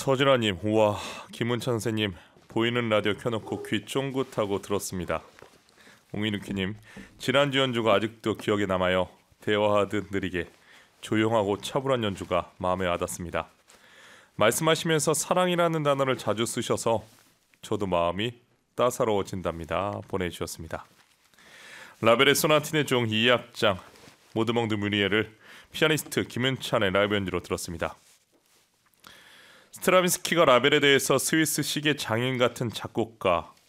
서진아님, 우와, 김은찬 선생님, 보이는 라디오 켜놓고 귀 쫑긋하고 들었습니다. 옹이누키님, 지난주 연주가 아직도 기억에 남아요. 대화하듯 느리게 조용하고 차분한 연주가 마음에 와닿습니다. 말씀하시면서 사랑이라는 단어를 자주 쓰셔서 저도 마음이 따사로워진답니다. 보내주셨습니다. 라벨의 소나티네 종 2악장 모드몽드 뮤리에를 피아니스트 김은찬의 라이브 연주로 들었습니다. 스트라빈스키가 라벨에 대해서 스위스 시계 장인 같은 작곡가,